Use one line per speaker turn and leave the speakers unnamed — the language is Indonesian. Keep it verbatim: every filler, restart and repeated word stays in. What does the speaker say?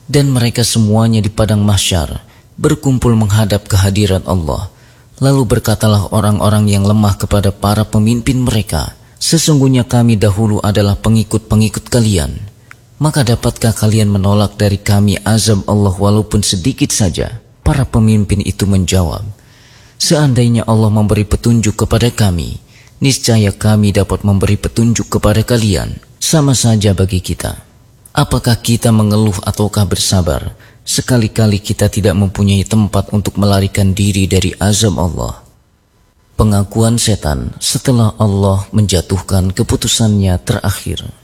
Dan mereka semuanya di padang mahsyar berkumpul menghadap kehadiran Allah. Lalu berkatalah orang-orang yang lemah kepada para pemimpin mereka, sesungguhnya kami dahulu adalah pengikut-pengikut kalian. Maka dapatkah kalian menolak dari kami azab Allah walaupun sedikit saja? Para pemimpin itu menjawab, seandainya Allah memberi petunjuk kepada kami, niscaya kami dapat memberi petunjuk kepada kalian. Sama saja bagi kita. Apakah kita mengeluh ataukah bersabar? Sekali-kali kita tidak mempunyai tempat untuk melarikan diri dari azab Allah. Pengakuan setan setelah Allah menjatuhkan keputusannya terakhir.